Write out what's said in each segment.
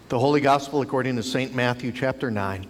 The Holy Gospel according to St. Matthew chapter 9.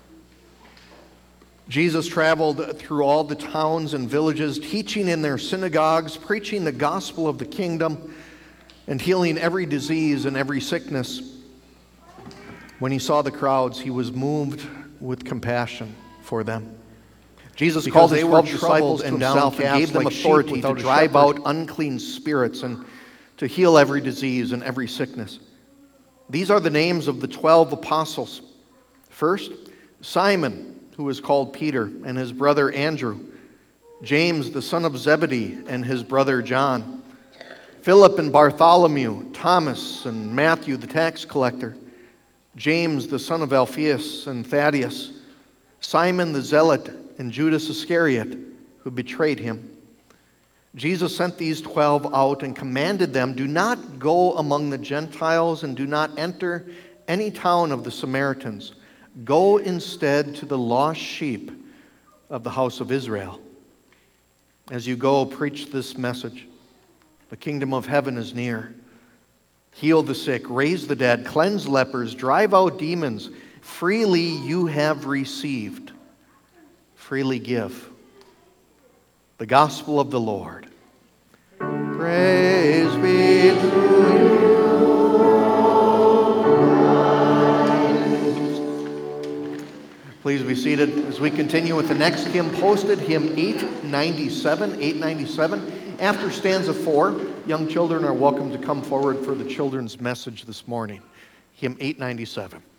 Jesus traveled through all the towns and villages, teaching in their synagogues, preaching the gospel of the kingdom, and healing every disease and every sickness. When he saw the crowds, he was moved with compassion for them. Jesus called his 12 disciples to himself and gave them authority to drive out unclean spirits and to heal every disease and every sickness. These are the names of the 12 apostles. First, Simon, who is called Peter, and his brother Andrew. James, the son of Zebedee, and his brother John. Philip and Bartholomew, Thomas and Matthew, the tax collector. James, the son of Alphaeus and Thaddeus. Simon the Zealot and Judas Iscariot, who betrayed him. Jesus sent these 12 out and commanded them, "Do not go among the Gentiles and do not enter any town of the Samaritans. Go instead to the lost sheep of the house of Israel. As you go, preach this message. The kingdom of heaven is near. Heal the sick, raise the dead, cleanse lepers, drive out demons. Freely you have received, freely give." The gospel of the Lord. Praise be to you. Please be seated as we continue with the next hymn posted, hymn 897. After stanza 4, young children are welcome to come forward for the children's message this morning. Hymn 897.